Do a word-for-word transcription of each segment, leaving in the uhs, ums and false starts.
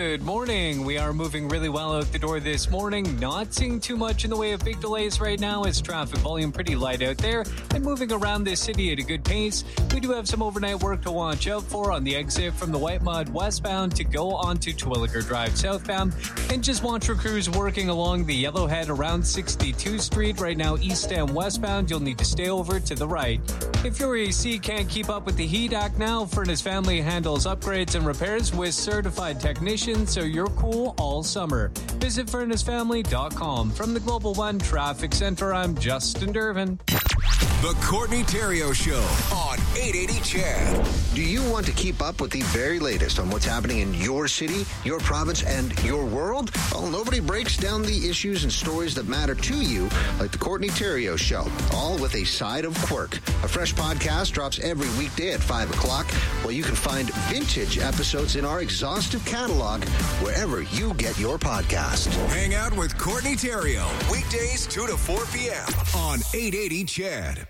Good morning. We are moving really well out the door this morning. Not seeing too much in the way of big delays right now as traffic volume pretty light out there and moving around this city at a good pace. We do have some overnight work to watch out for on the exit from the White Mud westbound to go onto Terwilliger Drive southbound. And just watch for crews working along the Yellowhead around sixty-second Street right now east and westbound. You'll need to stay over to the right. If your A C can't keep up with the heat, act now. Furnace Family handles upgrades and repairs with certified technicians, so you're cool all summer. Visit furnace family dot com. From the Global One Traffic Center, I'm Justin Dervin. The Courtney Theriault Show on eight eighty C H E D. Do you want to keep up with the very latest on what's happening in your city, your province, and your world? Well, nobody breaks down the issues and stories that matter to you like the Courtney Theriault Show, all with a side of quirk. A fresh podcast drops every weekday at five o'clock, while you can find vintage episodes in our exhaustive catalog wherever you get your podcast. Hang out with Courtney Theriault, weekdays two to four p.m. on eight eighty C H E D.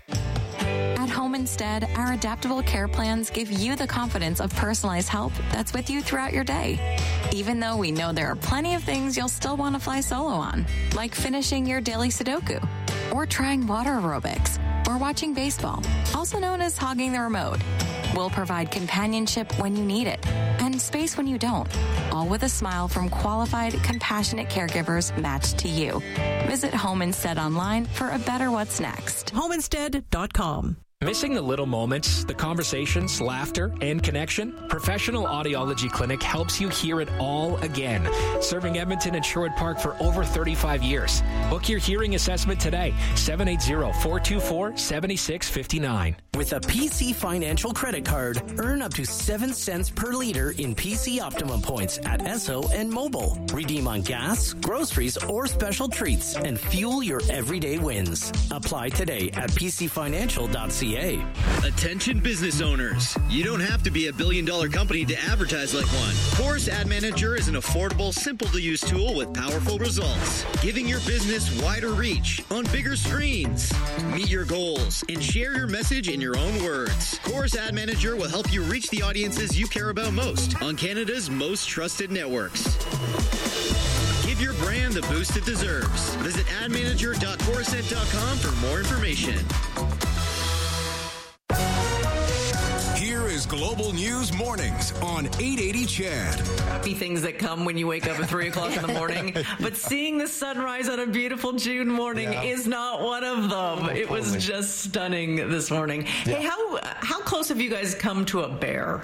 At Home Instead, our adaptable care plans give you the confidence of personalized help that's with you throughout your day. Even though we know there are plenty of things you'll still want to fly solo on, like finishing your daily Sudoku, or trying water aerobics, or watching baseball, also known as hogging the remote. We'll provide companionship when you need it, and space when you don't, all with a smile from qualified, compassionate caregivers matched to you. Visit Home Instead online for a better what's next. home instead dot com. Missing the little moments, the conversations, laughter, and connection? Professional Audiology Clinic helps you hear it all again. Serving Edmonton and Sherwood Park for over thirty-five years. Book your hearing assessment today. seven eight zero, four two four, seven six five nine. With a P C Financial credit card, earn up to seven cents per liter in P C Optimum points at Esso and Mobile. Redeem on gas, groceries, or special treats and fuel your everyday wins. Apply today at p c financial dot c a. Attention business owners. You don't have to be a billion dollar company to advertise like one. Chorus Ad Manager is an affordable, simple to use tool with powerful results, giving your business wider reach on bigger screens. Meet your goals and share your message in your own words. Chorus Ad Manager will help you reach the audiences you care about most on Canada's most trusted networks. Give your brand the boost it deserves. Visit ad manager dot chorused dot com for more information. Here is Global News Mornings on eight eighty C H E D. Happy things that come when you wake up at three o'clock in the morning. But seeing the sunrise on a beautiful June morning yeah. is not one of them. It was just stunning this morning. Yeah. Hey, how how close have you guys come to a bear?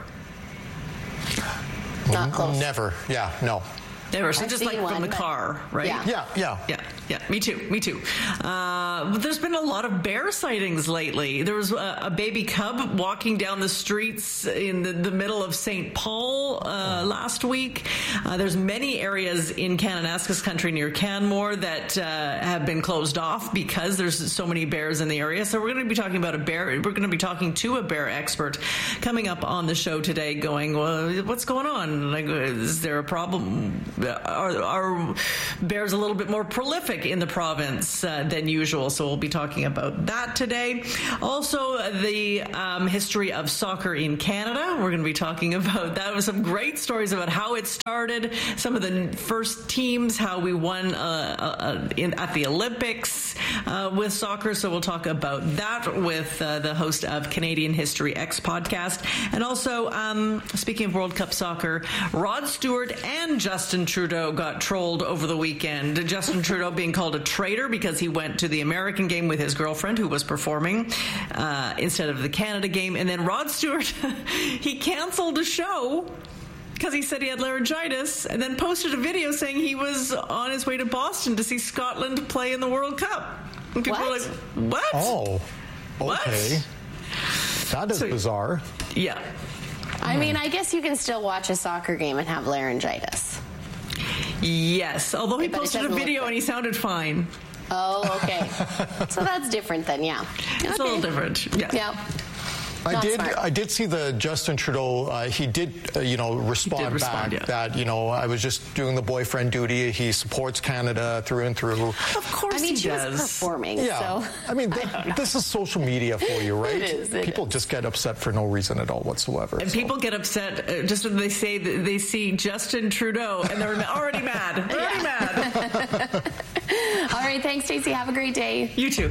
Not close. Never. Yeah, no. Never. So I've just like one, from the car, right? Yeah. Yeah, yeah. Yeah, yeah. Me too. Me too. Uh, but there's been a lot of bear sightings lately. There was a, a baby cub walking down the streets in the, the middle of Saint Paul uh, last week. Uh, there's many areas in Kananaskis country near Canmore that uh, have been closed off because there's so many bears in the area. So we're going to be talking about a bear. We're going to be talking to a bear expert coming up on the show today going, well, what's going on? Like, is there a problem? Are, are bears a little bit more prolific in the province uh, than usual? So we'll be talking about that today. Also, the um, history of soccer in Canada. We're going to be talking about that with some great stories about how it started, some of the first teams, how we won uh, uh, in, at the Olympics uh, with soccer. So we'll talk about that with uh, the host of Canadian History X podcast. And also, um, speaking of World Cup soccer, Rod Stewart and Justin Trudeau got trolled over the weekend. Justin Trudeau being called a traitor because he went to the American game with his girlfriend who was performing uh, instead of the Canada game. And then Rod Stewart, he canceled a show because he said he had laryngitis and then posted a video saying he was on his way to Boston to see Scotland play in the World Cup. And people What? were like, what? Oh, okay. What? That is So- bizarre. Yeah. I mean, I guess you can still watch a soccer game and have laryngitis. Yes, although he But it posted a doesn't look video good. and he sounded fine. Oh, okay. So that's different then, yeah. It's a little different. Yeah. Yeah. I Not did. smart. I did see the Justin Trudeau. Uh, he did, uh, you know, respond, respond, back yeah. that you know I was just doing the boyfriend duty. He supports Canada through and through. Of course I mean, he she does. was performing, Yeah, so I mean, th- I this is social media for you, right? It is, it People is. just get upset for no reason at all whatsoever. And so. people get upset uh, just when they say that they see Justin Trudeau and they're already mad. They're already mad. All right, thanks, Stacey. Have a great day. You too.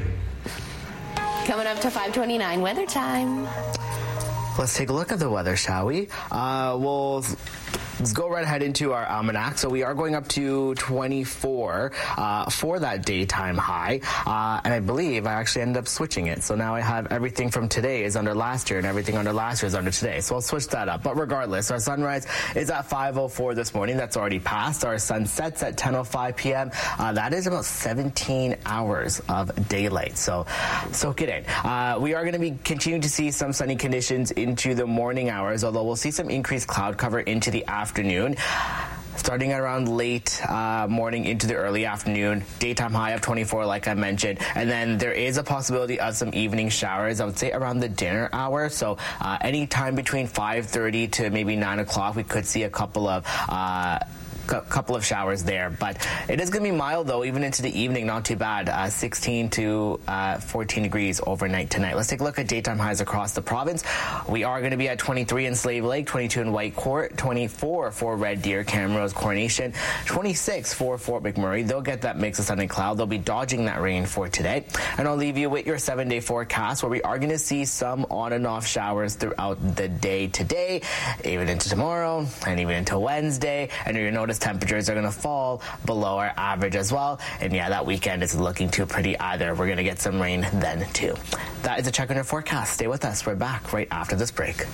Coming up to five twenty-nine weather time. Let's take a look at the weather, shall we? Uh, we'll let's go right ahead into our almanac. So we are going up to twenty-four uh, for that daytime high. Uh, and I believe I actually ended up switching it. So now I have everything from today is under last year and everything under last year is under today. So I'll switch that up. But regardless, our sunrise is at five oh four this morning. That's already passed. Our sun sets at ten oh five p.m. Uh, that is about seventeen hours of daylight. So soak it in. Uh, we are going to be continuing to see some sunny conditions into the morning hours, although we'll see some increased cloud cover into the afternoon. Starting around late uh, morning into the early afternoon, daytime high of twenty-four, like I mentioned, and then there is a possibility of some evening showers, I would say around the dinner hour. So uh, any time between five thirty to maybe nine o'clock, we could see a couple of uh, a couple of showers there, but it is going to be mild though, even into the evening. Not too bad. uh, sixteen to fourteen degrees overnight tonight. Let's take a look at daytime highs across the province. We are going to be at twenty-three in Slave Lake, twenty-two in Whitecourt, twenty-four for Red Deer, Camrose, Coronation, twenty-six for Fort McMurray. They'll get that mix of sun and cloud. They'll be dodging that rain for today. And I'll leave you with your seven day forecast, where we are going to see some on and off showers throughout the day today, even into tomorrow and even into Wednesday. And you'll notice temperatures are going to fall below our average as well. And yeah, that weekend is looking too pretty either. We're going to get some rain then too. That is a check on your forecast. Stay with us. We're back right after this break.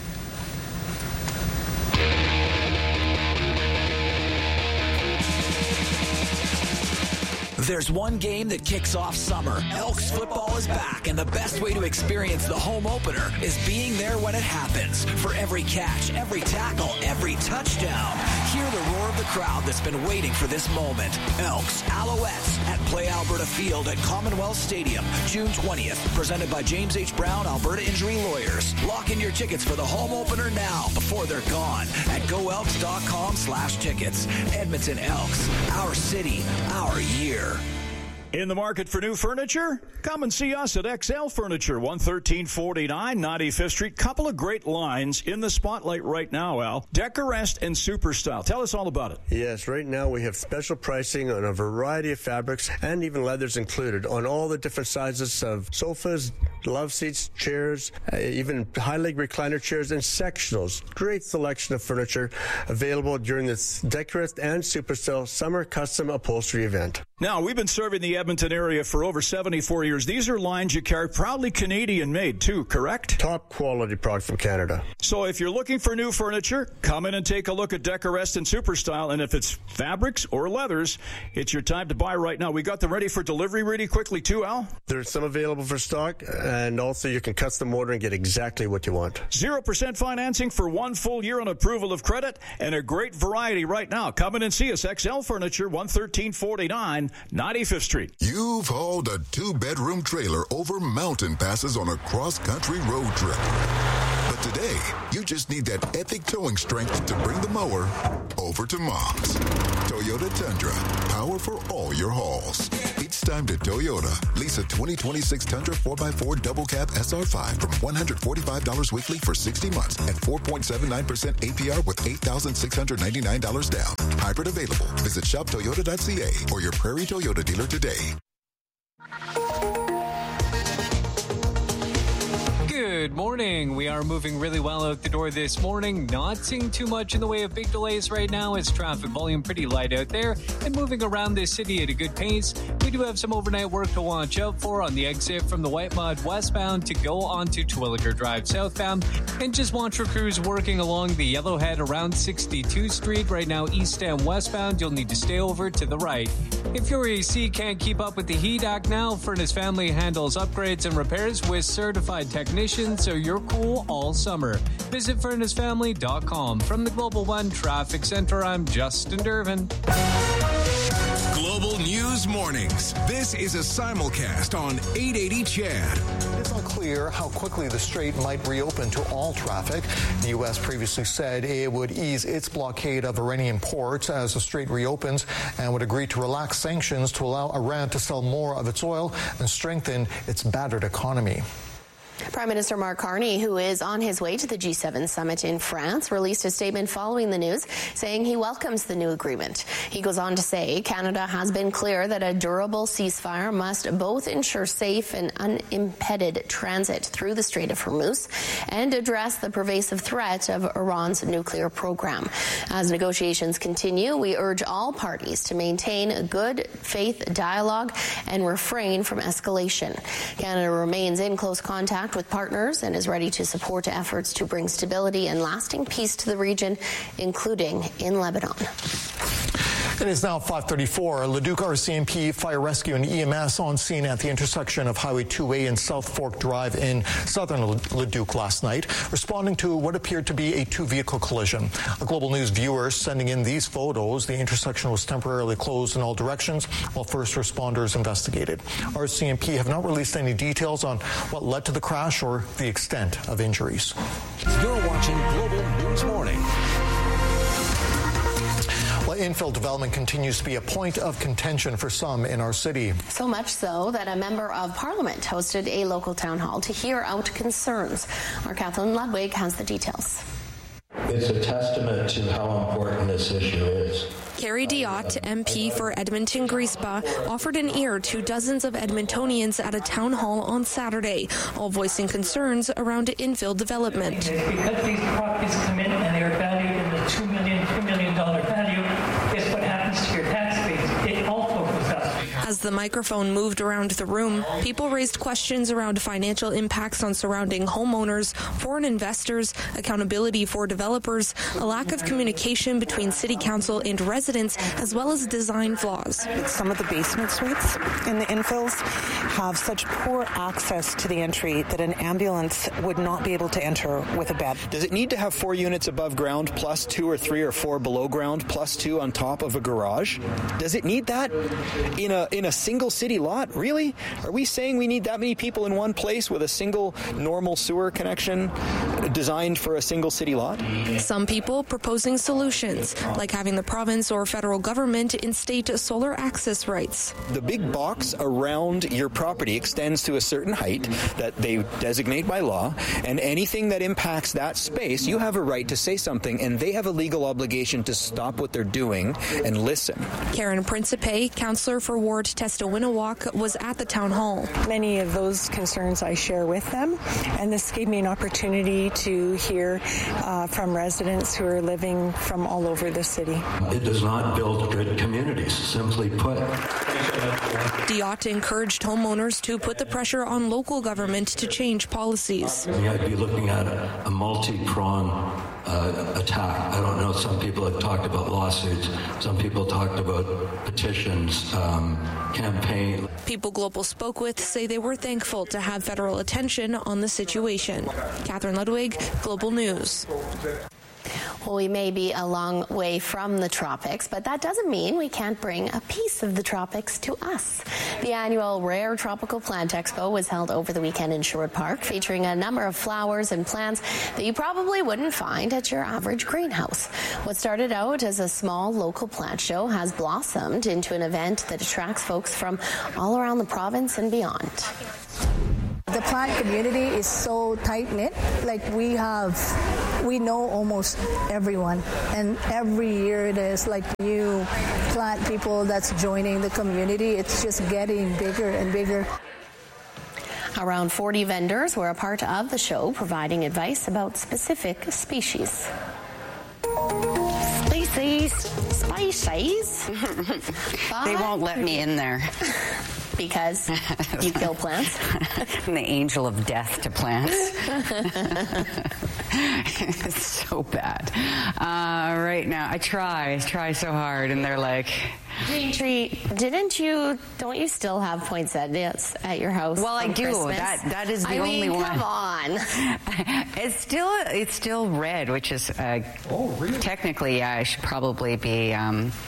There's one game that kicks off summer. Elks football is back, and the best way to experience the home opener is being there when it happens. For every catch, every tackle, every touchdown, hear the roar of the crowd that's been waiting for this moment. Elks Alouettes at Play Alberta Field at Commonwealth Stadium, June twentieth. Presented by James H. Brown, Alberta Injury Lawyers. Lock in your tickets for the home opener now before they're gone at go elks dot com slash tickets. Edmonton Elks, our city, our year. In the market for new furniture? Come and see us at X L Furniture, one thirteen forty-nine ninety-fifth Street. Couple of great lines in the spotlight right now, Al. Decorest and Superstyle. Tell us all about it. Yes, right now we have special pricing on a variety of fabrics and even leathers included on all the different sizes of sofas, love seats, chairs, uh, even high leg recliner chairs and sectionals. Great selection of furniture available during this Decorest and Superstyle Summer Custom Upholstery event. Now, we've been serving the Edmonton area for over seventy-four years. These are lines you carry, proudly Canadian-made, too, correct? Top quality product from Canada. So if you're looking for new furniture, come in and take a look at Decorest and Superstyle. And if it's fabrics or leathers, it's your time to buy right now. We got them ready for delivery really quickly, too, Al? There's some available for stock, and also you can custom order and get exactly what you want. zero percent financing for one full year on approval of credit, and a great variety right now. Come in and see us. X L Furniture, one thirteen forty-nine ninety-fifth Street. You've hauled a two-bedroom trailer over mountain passes on a cross-country road trip. But today, you just need that epic towing strength to bring the mower over to Mom's. Toyota Tundra, power for all your hauls. It's time to Toyota. Lease a twenty twenty-six Tundra four by four double cab S R five from one hundred forty-five dollars weekly for sixty months and four point seven nine percent A P R with eight thousand six hundred ninety-nine dollars down. Hybrid available. Visit shop toyota dot c a or your Prairie Toyota dealer today. Good morning. We are moving really well out the door this morning. Not seeing too much in the way of big delays right now as traffic volume pretty light out there and moving around this city at a good pace. We do have some overnight work to watch out for on the exit from the White Mud westbound to go onto Terwilliger Drive southbound. And just watch for crews working along the Yellowhead around sixty-second Street right now east and westbound. You'll need to stay over to the right. If your A C can't keep up with the heat act now, Furnace Family handles upgrades and repairs with certified technicians, so you're cool all summer. Visit furnace family dot com. From the Global One Traffic Center, I'm Justin Dervin. Global Global News Mornings. This is a simulcast on eight eighty C H E D. It's unclear how quickly the strait might reopen to all traffic. The U S previously said it would ease its blockade of Iranian ports as the strait reopens and would agree to relax sanctions to allow Iran to sell more of its oil and strengthen its battered economy. Prime Minister Mark Carney, who is on his way to the G seven summit in France, released a statement following the news saying he welcomes the new agreement. He goes on to say Canada has been clear that a durable ceasefire must both ensure safe and unimpeded transit through the Strait of Hormuz and address the pervasive threat of Iran's nuclear program. As negotiations continue, we urge all parties to maintain a good faith dialogue and refrain from escalation. Canada remains in close contact with partners and is ready to support efforts to bring stability and lasting peace to the region, including in Lebanon. It is now five thirty-four. Leduc R C M P, Fire Rescue, and E M S on scene at the intersection of Highway two A and South Fork Drive in southern Leduc last night, responding to what appeared to be a two-vehicle collision. A Global News viewer sending in these photos. The intersection was temporarily closed in all directions while first responders investigated. R C M P have not released any details on what led to the crash or the extent of injuries. You're watching Global News Morning. Well, infill development continues to be a point of contention for some in our city. So much so that a member of Parliament hosted a local town hall to hear out concerns. Our Kathleen Ludwig has the details. It's a testament to how important this issue is. Carrie Diot, M P for Edmonton-Griesba, offered an ear to dozens of Edmontonians at a town hall on Saturday, all voicing concerns around infill development. Because these properties come in and they are valued in the two million dollars, two million dollars value, guess what happens to your tax base? It also goes up. As the microphone moved around the room, people raised questions around financial impacts on surrounding homeowners, foreign investors, accountability for developers, a lack of communication between city council and residents, as well as design flaws. Some of the basement suites in the infills have such poor access to the entry that an ambulance would not be able to enter with a bed. Does it need to have four units above ground plus two or three or four below ground plus two on top of a garage? Does it need that in a in a single city lot? Really? Are we saying we need that many people in one place with a single normal sewer connection designed for a single city lot? Some people proposing solutions, like having the province or federal government instate solar access rights. The big box around your property extends to a certain height that they designate by law, and anything that impacts that space, you have a right to say something, and they have a legal obligation to stop what they're doing and listen. Karen Principe, councillor for Ward Testa-Winawak, was at the town hall. Many of those concerns I share with them, and this gave me an opportunity to hear uh, from residents who are living from all over the city. It does not build good communities, simply put. Diot encouraged homeowners to put the pressure on local government to change policies. I'd be looking at a, a multi-pronged uh, attack. I don't know, some people have talked about lawsuits, some people talked about petitions, um, campaign. People Global spoke with say they were thankful to have federal attention on the situation. Catherine Ludwig, Global News. Well, we may be a long way from the tropics, but that doesn't mean we can't bring a piece of the tropics to us. The annual Rare Tropical Plant Expo was held over the weekend in Sherwood Park, featuring a number of flowers and plants that you probably wouldn't find at your average greenhouse. What started out as a small local plant show has blossomed into an event that attracts folks from all around the province and beyond. The plant community is so tight-knit. Like we have, we know almost everyone. And every year there's like new plant people that's joining the community. It's just getting bigger and bigger. Around forty vendors were a part of the show, providing advice about specific species. Species. Species. They won't let me in there. Because you kill plants? I'm the angel of death to plants. It's so bad. Uh, right now, I try, I try so hard, and they're like... Green Tree, didn't you, don't you still have poinsettias at your house? Well, I do. Christmas? That That is the I only mean, one. come on. It's still, it's still red, which is... Uh, oh, really? Technically, yeah, I should probably be... Um,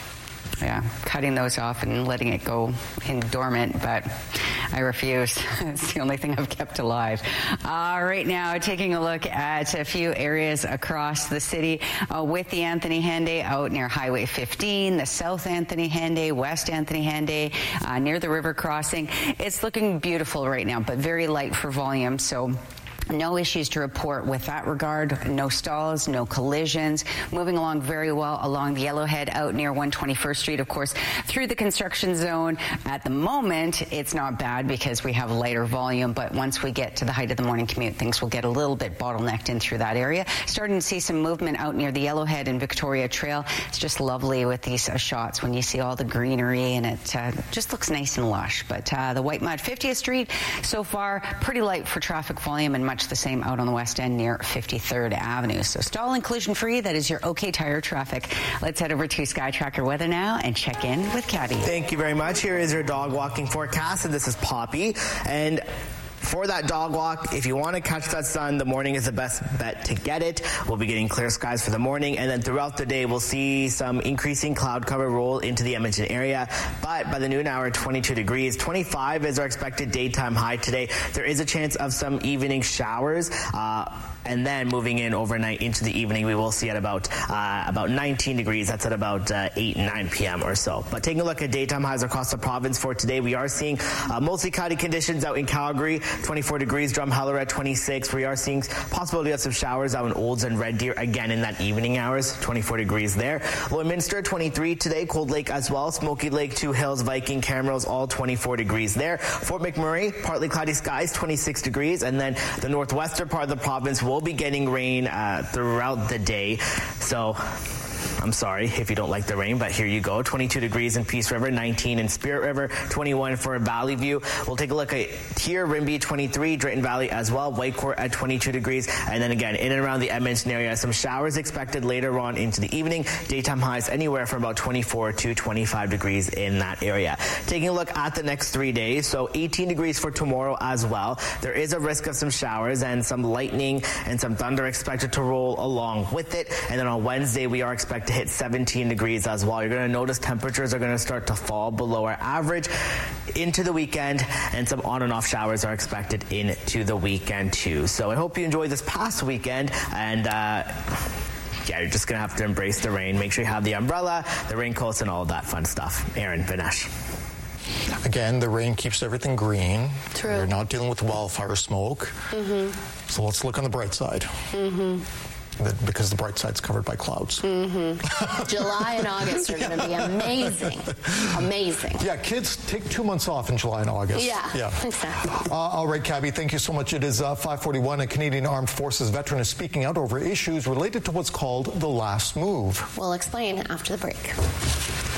yeah, cutting those off and letting it go in dormant, but I refuse. It's the only thing I've kept alive. Uh, right now, taking a look at a few areas across the city uh, with the Anthony Henday out near Highway fifteen, the South Anthony Henday, West Anthony Henday, uh, near the river crossing. It's looking beautiful right now, but very light for volume, so no issues to report with that regard. No stalls, no collisions. Moving along very well along the Yellowhead out near one twenty-first Street. Of course, through the construction zone at the moment, it's not bad because we have lighter volume. But once we get to the height of the morning commute, things will get a little bit bottlenecked in through that area. Starting to see some movement out near the Yellowhead and Victoria Trail. It's just lovely with these uh, shots when you see all the greenery and it uh, just looks nice and lush. But uh, the Whitemud fiftieth Street, so far, pretty light for traffic volume and much the same out on the west end near fifty-third Avenue. So stall and collision free. That is your OK Tire traffic. Let's head over to Sky Tracker weather now and check in with Cabby. Thank you very much. Here is your dog walking forecast, and this is Poppy. And for that dog walk, if you want to catch that sun, the morning is the best bet to get it. We'll be getting clear skies for the morning, and then throughout the day, we'll see some increasing cloud cover roll into the Edmonton area. But by the noon hour, twenty-two degrees. twenty-five is our expected daytime high today. There is a chance of some evening showers. Uh, And then moving in overnight into the evening, we will see at about uh, about nineteen degrees. That's at about uh, eight, nine p.m. or so. But taking a look at daytime highs across the province for today, we are seeing uh, mostly cloudy conditions out in Calgary, twenty-four degrees, Drumheller at twenty-six. We are seeing possibility of some showers out in Olds and Red Deer again in that evening hours, twenty-four degrees there. Lloydminster, twenty-three today, Cold Lake as well, Smoky Lake, Two Hills, Viking, Camrose, all twenty-four degrees there. Fort McMurray, partly cloudy skies, twenty-six degrees. And then the northwestern part of the province will be getting rain uh, throughout the day. So I'm sorry if you don't like the rain, but here you go. twenty-two degrees in Peace River, nineteen in Spirit River, twenty-one for Valley View. We'll take a look at here, Rimbey twenty-three, Drayton Valley as well, Whitecourt at twenty-two degrees. And then again, in and around the Edmonton area, some showers expected later on into the evening. Daytime highs anywhere from about twenty-four to twenty-five degrees in that area. Taking a look at the next three days, so eighteen degrees for tomorrow as well. There is a risk of some showers and some lightning and some thunder expected to roll along with it. And then on Wednesday, we are expected to hit seventeen degrees as well. You're going to notice temperatures are going to start to fall below our average into the weekend, and some on and off showers are expected into the weekend too. So I hope you enjoyed this past weekend, and uh, yeah, you're just going to have to embrace the rain. Make sure you have the umbrella, the raincoats, and all of that fun stuff. Aaron, Vinesh. Again, the rain keeps everything green. True. We're not dealing with wildfire smoke. Mm-hmm. So let's look on the bright side. Mm-hmm. Because the bright side's covered by clouds. Mm-hmm. July and August are going to be amazing. Amazing. Yeah, kids take two months off in July and August. Yeah, yeah. exactly. Uh, all right, Cabby, thank you so much. It is uh, five forty-one. A Canadian Armed Forces veteran is speaking out over issues related to what's called the last move. We'll explain after the break.